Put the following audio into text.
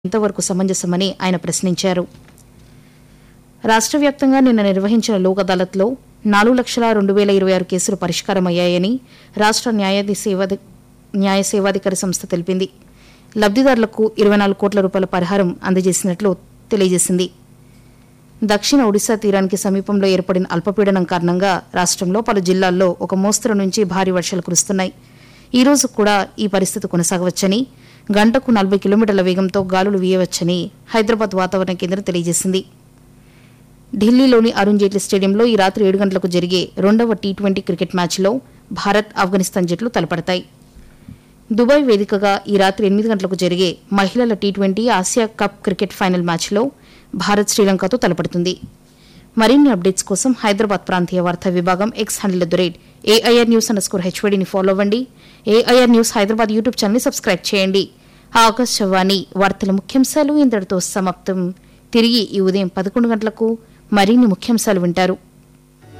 ఎంతవరకు సమంజసమని ఆయన ప్రశ్నించారు. రాష్ట్ర వ్యాప్తంగా నిన్న నిర్వహించిన లోక్ అదాలత్లో 4,02,026 కేసులు పరిష్కారమయ్యాయని రాష్ట్ర న్యాయ సేవాధికారి సంస్థ తెలిపింది. లబ్దిదారులకు 24 కోట్ల రూపాయల పరిహారం అందజేసినట్లు తెలియజేసింది. దక్షిణ ఒడిశా తీరానికి సమీపంలో ఏర్పడిన అల్పపీడనం కారణంగా రాష్ట్రంలో పలు జిల్లాల్లో ఒక మోస్తరు నుంచి భారీ వర్షాలు కురుస్తున్నాయి. ఈ రోజు కూడా ఈ పరిస్థితి కొనసాగవచ్చని, గంటకు 40 కిలోమీటర్ల వేగంతో గాలులు వీయవచ్చని హైదరాబాద్ వాతావరణ కేంద్రం తెలియజేసింది. ఢిల్లీలోని అరుణ్ జైట్లీ స్టేడియంలో ఈ రాత్రి 7 గంటలకు జరిగే 2వ టీ20 క్రికెట్ మ్యాచ్లో భారత్, ఆఫ్ఘనిస్తాన్ జట్లు తలపడతాయి. దుబాయ్ వేదికగా ఈ రాత్రి 8 గంటలకు జరిగే మహిళల T20 Asia cup cricket final మ్యాచ్లో భారత్ శ్రీలంకతో తలపడుతుంది. మరిన్ని అప్డేట్స్ కోసం హైదరాబాద్ ప్రాంతీయ వార్తా విభాగం ఎక్స్ హ్యాండిల్ @AIRnews_HVDని ఫాలో అవ్వండి. ఏఐఆర్ న్యూస్ హైదరాబాద్ యూట్యూబ్ ఛానల్ని సబ్స్క్రైబ్ చేయండి. ఆకాశవాణి వార్తల ముఖ్యాంశాలు ఇంతటితో సమాప్తం. తిరిగి ఈ ఉదయం 11 గంటలకు మరిన్ని ముఖ్యాంశాలు వింటారు.